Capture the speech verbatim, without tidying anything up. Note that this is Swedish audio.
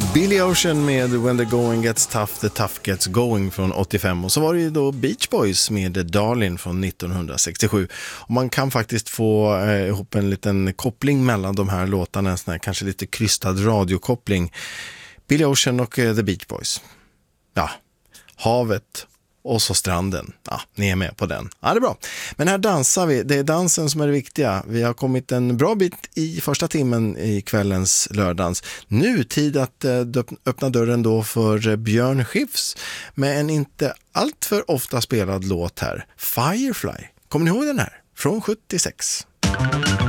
Billy Ocean med When the going gets tough, the tough gets going från åttiofem. Och så var det ju då Beach Boys med Darlin från nittonhundrasextiosju. Och man kan faktiskt få eh, ihop en liten koppling mellan de här låtarna, en sån här kanske lite krystad radiokoppling. Billy Ocean och eh, The Beach Boys. Ja, havet och så stranden. Ja, ni är med på den. Ja, det är bra. Men här dansar vi. Det är dansen som är det viktiga. Vi har kommit en bra bit i första timmen i kvällens lördans. Nu tid att eh, öppna dörren då för Björn Skifs med en inte alltför ofta spelad låt här. Firefly. Kommer ni ihåg den här? Från sjuttiosex.